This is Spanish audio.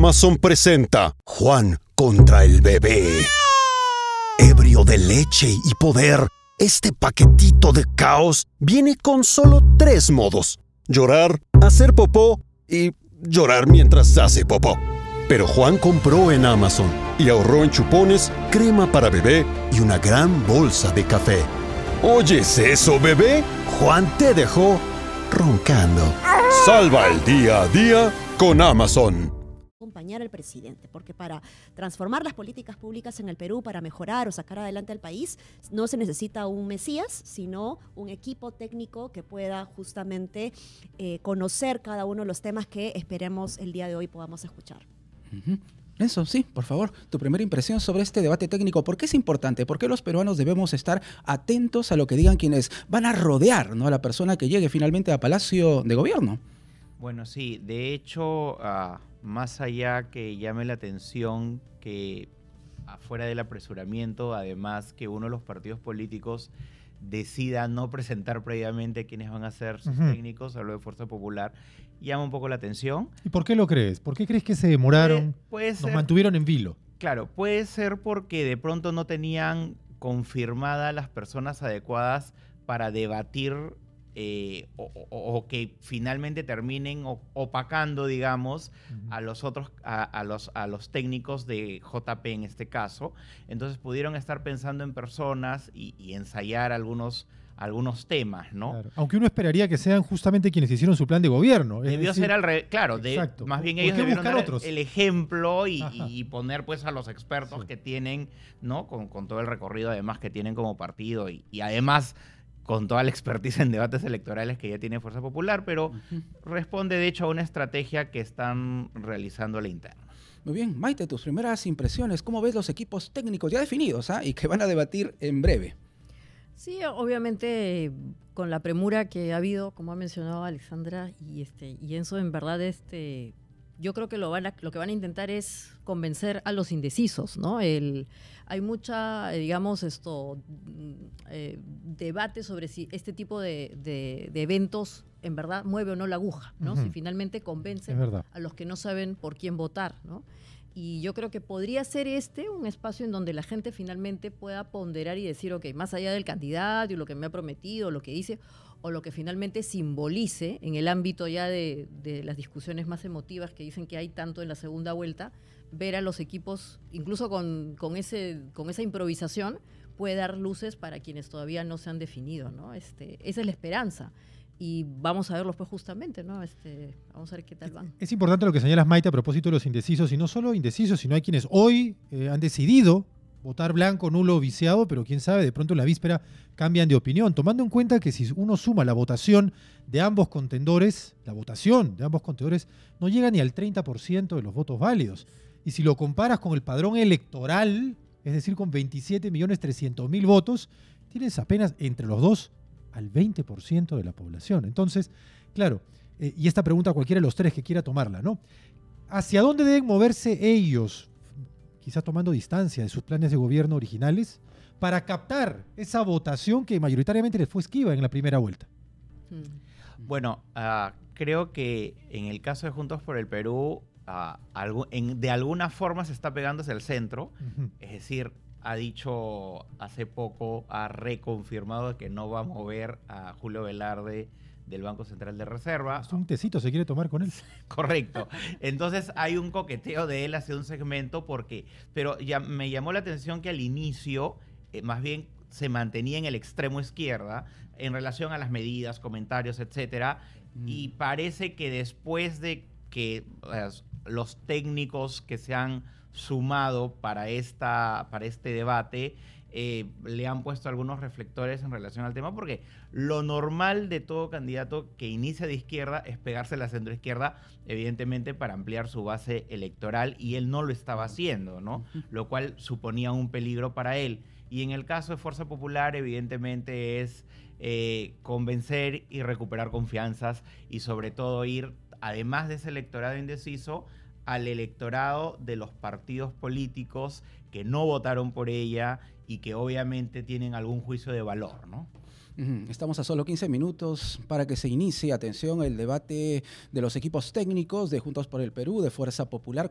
Amazon presenta Juan contra el bebé. Ebrio de leche y poder, este paquetito de caos viene con solo 3 modos: llorar, hacer popó y llorar mientras hace popó. Pero Juan compró en Amazon y ahorró en chupones, crema para bebé y una gran bolsa de café. ¿Oyes eso, bebé? Juan te dejó roncando. Salva el día a día con Amazon. Acompañar al presidente, porque para transformar las políticas públicas en el Perú, para mejorar o sacar adelante al país, no se necesita un mesías, sino un equipo técnico que pueda justamente conocer cada uno de los temas que esperemos el día de hoy podamos escuchar. Eso, sí, por favor, tu primera impresión sobre este debate técnico. ¿Por qué es importante? ¿Por qué los peruanos debemos estar atentos a lo que digan quienes van a rodear, ¿no?, a la persona que llegue finalmente a Palacio de Gobierno? Bueno, sí, de hecho, más allá que llame la atención que afuera del apresuramiento, además que uno de los partidos políticos decida no presentar previamente quiénes van a ser sus técnicos, hablo de Fuerza Popular, llama un poco la atención. ¿Y por qué lo crees? ¿Por qué crees que se demoraron, nos mantuvieron en vilo? Claro, puede ser porque de pronto no tenían confirmadas las personas adecuadas para debatir o que finalmente terminen opacando, digamos, a los otros, a los técnicos de JP en este caso. Entonces pudieron estar pensando en personas y ensayar algunos temas, ¿no? Claro. Aunque uno esperaría que sean justamente quienes hicieron su plan de gobierno. Debió ser al revés, claro, más bien ellos debieron dar otros? el ejemplo y poner pues a los expertos que tienen, ¿no? Con todo el recorrido además que tienen como partido y además con toda la expertise en debates electorales que ya tiene Fuerza Popular, pero responde de hecho a una estrategia que están realizando a la interna. Muy bien, Maite, tus primeras impresiones, ¿cómo ves los equipos técnicos ya definidos y que van a debatir en breve? Sí, obviamente con la premura que ha habido, como ha mencionado Alexandra y Enzo, en verdad yo creo que lo que van a intentar es convencer a los indecisos, ¿no? Hay mucha, digamos, debate sobre si este tipo de eventos en verdad mueve o no la aguja, ¿no? Si finalmente convence a los que no saben por quién votar, ¿no? Y yo creo que podría ser un espacio en donde la gente finalmente pueda ponderar y decir, ok, más allá del candidato y lo que me ha prometido, lo que dice, o lo que finalmente simbolice en el ámbito ya de las discusiones más emotivas que dicen que hay tanto en la segunda vuelta, ver a los equipos, incluso con esa improvisación, puede dar luces para quienes todavía no se han definido, ¿no? Esa es la esperanza. Y vamos a verlo pues justamente, ¿no? Vamos a ver qué tal van. Es importante lo que señalas, Maite, a propósito de los indecisos, y no solo indecisos, sino hay quienes hoy han decidido votar blanco, nulo o viciado, pero quién sabe, de pronto en la víspera cambian de opinión, tomando en cuenta que si uno suma la votación de ambos contendores, no llega ni al 30% de los votos válidos. Y si lo comparas con el padrón electoral, es decir, con 27.300.000 votos, tienes apenas entre los dos al 20% de la población. Entonces, claro, y esta pregunta cualquiera de los tres que quiera tomarla, ¿no? ¿Hacia dónde deben moverse ellos, quizás tomando distancia de sus planes de gobierno originales, para captar esa votación que mayoritariamente les fue esquiva en la primera vuelta? Bueno, creo que en el caso de Juntos por el Perú, de alguna forma se está pegando hacia el centro, es decir, ha dicho hace poco, ha reconfirmado que no va a mover a Julio Velarde del Banco Central de Reserva. Hasta un tecito se quiere tomar con él. Correcto. Entonces hay un coqueteo de él hacia un segmento pero ya me llamó la atención que al inicio más bien se mantenía en el extremo izquierda en relación a las medidas, comentarios, etcétera, y parece que después de que los técnicos que se han sumado para este debate le han puesto algunos reflectores en relación al tema, porque lo normal de todo candidato que inicia de izquierda es pegarse a la centroizquierda, evidentemente para ampliar su base electoral, y él no lo estaba haciendo, ¿no? Lo cual suponía un peligro para él. Y en el caso de Fuerza Popular, evidentemente es convencer y recuperar confianzas, y sobre todo ir, además de ese electorado indeciso, al electorado de los partidos políticos que no votaron por ella y que obviamente tienen algún juicio de valor, ¿no? Estamos a solo 15 minutos para que se inicie, atención, el debate de los equipos técnicos de Juntos por el Perú, de Fuerza Popular.